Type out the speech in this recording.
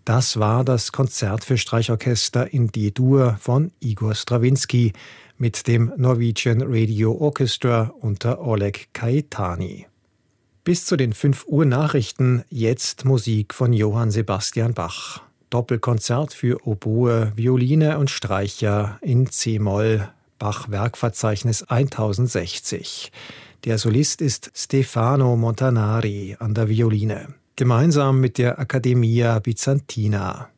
Das war das Konzert für Streichorchester in D-Dur von Igor Strawinski mit dem Norwegian Radio Orchestra unter Oleg Caetani. Bis zu den 5 Uhr Nachrichten jetzt Musik von Johann Sebastian Bach. Doppelkonzert für Oboe, Violine und Streicher in c-Moll, Bach-Werkverzeichnis 1060. Der Solist ist Stefano Montanari an der Violine, gemeinsam mit der Accademia Bizantina.